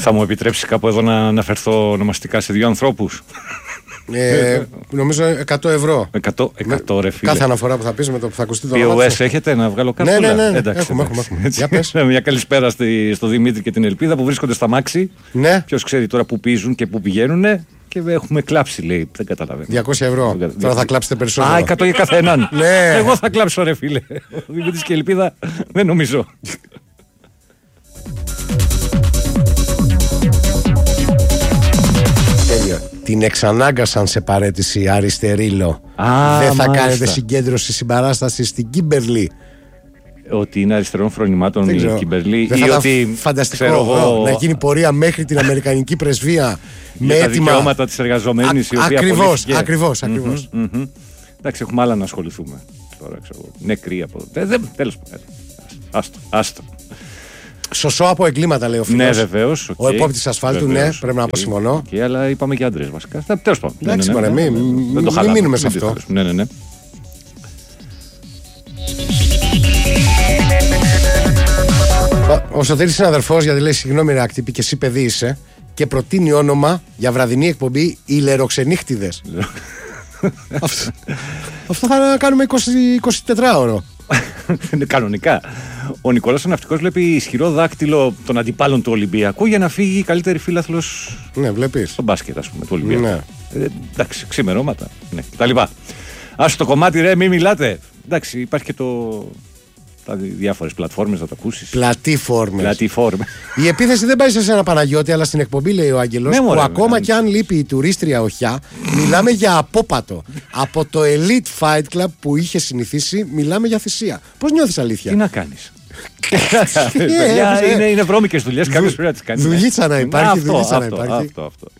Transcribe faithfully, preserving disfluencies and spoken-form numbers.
Θα μου επιτρέψει κάπου εδώ να αναφερθώ ονομαστικά σε δύο ανθρώπους? Ε, νομίζω εκατό ευρώ. εκατό, εκατό ρε φίλε. Κάθε αναφορά που θα πεις με το που θα ακουστεί το πι ο όνομα. ες έχετε να βγάλω κάρτα? Ναι, ναι, ναι, ναι. Εντάξει, Έχουμε, εντάξει. έχουμε, έχουμε. Για πες. Μια καλησπέρα στη, στο Δημήτρη και την Ελπίδα που βρίσκονται στα Μάξι. Ναι. Ποιος ξέρει τώρα που πίζουν και που πηγαίνουν. Και έχουμε κλάψει, λέει. Δεν καταλαβαίνω. διακόσια ευρώ. Τώρα θα κλάψετε περισσότερο. Α, εκατό για καθέναν. Ναι. Εγώ θα κλάψω, ρε φίλε. Ο Δημήτρης και η Ελπίδα δεν νομίζω. Τέλειο. Την εξανάγκασαν σε παρέτηση αριστερήλο. Α, δεν θα μάλιστα. κάνετε συγκέντρωση συμπαράσταση στην Κίμπερλι. Ότι είναι αριστερών φρονημάτων η Κιμπερλή Δεν ή θα ήταν ότι φανταστικό ξέρω εγώ, να γίνει πορεία μέχρι την Αμερικανική πρεσβεία με για τα έτοιμα. δικαιώματα της εργαζομένης, η οποία Ακριβώς, απολύθηκε. ακριβώς, ακριβώς. Μμμ, μμμ. Εντάξει, έχουμε άλλα να ασχοληθούμε. Τώρα ξέρω εγώ. Νεκροί από. Τέλος πάντων. Άστο. Άστο. Σωσό από εγκλήματα, λέει ο φίλος. Ναι, βεβαίως. Ο επόπτης ασφάλτου, ναι, πρέπει να αποσυμφωνώ. Και αλλά είπαμε και άντρες βασικά. Τέλος πάντων. Εντάξει, μωρέ, μην μείνουμε σε αυτό. Ναι, ναι, ναι. Ο Σωτήρης είναι αδερφός, γιατί λέει συγγνώμη ρε Ακτύπη και εσύ παιδί είσαι, και προτείνει όνομα για βραδινή εκπομπή οι Λεροξενύχτιδες. αυτό, αυτό θα κάνουμε εικοσιτετράωρο. Κανονικά. Ο Νικόλας ο Ναυτικός βλέπει ισχυρό δάκτυλο των αντιπάλων του Ολυμπιακού για να φύγει η καλύτερη φίλαθλος ναι, βλέπεις. στο μπάσκετ, ας πούμε, του Ολυμπιακού. Ναι. Ε, εντάξει, ξημερώματα. Ναι, τα λοιπά. Ας το κομμάτι, ρε, μην μιλάτε. Εντάξει, υπάρχει και το. Τα διάφορες πλατφόρμες να το ακούσεις. Πλατφόρμες. Πλατφόρμες. Η επίθεση δεν πάει σε ένα Παναγιώτη, αλλά στην εκπομπή, λέει ο Άγγελος, Ναι, που μωρέ, ακόμα ναι. κι αν λείπει η τουρίστρια οχιά, μιλάμε για απόπατο. Από το Elite Fight Club που είχε συνηθίσει, μιλάμε για θυσία. Πώς νιώθεις, αλήθεια? Τι να κάνεις? Παιδιά, είναι, είναι βρώμικες δουλειές, κάποιος πρέπει να τις κάνει. Δουλίτσα να υπάρχει, Αυτό, δουλίτσα να αυτό, υπάρχει. αυτό, αυτό.